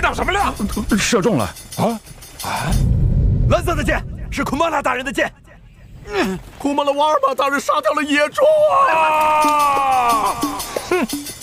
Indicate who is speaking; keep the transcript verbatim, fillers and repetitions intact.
Speaker 1: 挡什么亮？
Speaker 2: 射中了
Speaker 1: 啊啊！蓝色的箭是库玛拉大人的箭。嗯，库玛拉瓦尔玛大人杀掉了野猪啊！哼。